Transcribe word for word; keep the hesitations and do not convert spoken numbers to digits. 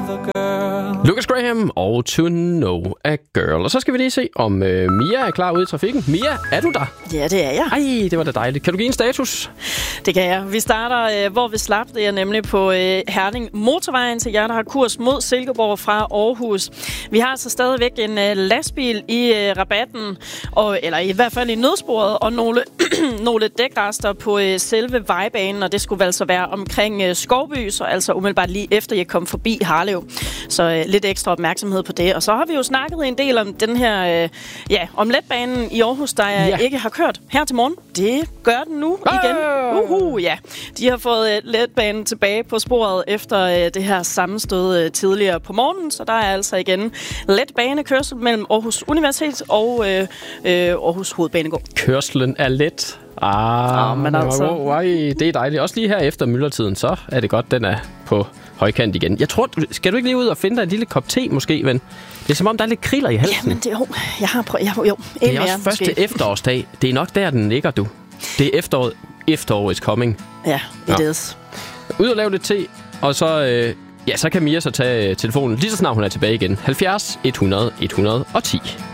a girl. Lucas Graham og To Know a Girl. Og så skal vi lige se, om øh, Mia er klar ude i trafikken. Mia, er du der? Ja, det er jeg. Ej, det var da dejligt. Kan du give en status? Det kan jeg. Vi starter, øh, hvor vi slap. Det er nemlig på øh, Herning Motorvejen til jer, der har kurs mod Silkeborg fra Aarhus. Vi har altså stadigvæk en øh, lastbil i øh, rabatten, og, eller i hvert fald i nødsporet, og nogle, nogle dækrester på øh, selve vejbanen, og det skulle altså være omkring øh, Skovby, så altså umiddelbart lige efter jeg kom forbi Harlev. Så øh, lidt ekstra opmærksomhed på det. Og så har vi jo snakket en del om den her, øh, ja, om letbanen i Aarhus, der jeg ja. ikke har kørt her til morgen. Det gør den nu igen. Uhu, ja. De har fået øh, letbanen tilbage på sporet efter øh, det her sammenstød øh, tidligere på morgenen, så der er altså igen letbanekørsel mellem Aarhus Universitet og øh, øh, Aarhus Hovedbanegård. Kørslen er let. Ah, ah men altså. Wow, wow, det er dejligt. Også lige her efter myldretiden, så er det godt, den er på højkant igen. Jeg tror, skal du ikke lige ud og finde dig en lille kop te måske, ven? Det er som om, der er lidt kriller i halsen. Jamen, det, jo, jeg har prøvet. Jo, jo, det er også mere, første måske. Efterårsdag. Det er nok der, den ligger, du. Det er efteråret. Efterår is coming. Ja, it ja. is. Ud og lave lidt te, og så, øh, ja, så kan Mia så tage øh, telefonen lige så snart hun er tilbage igen. halvfjerds et hundrede et hundrede og ti.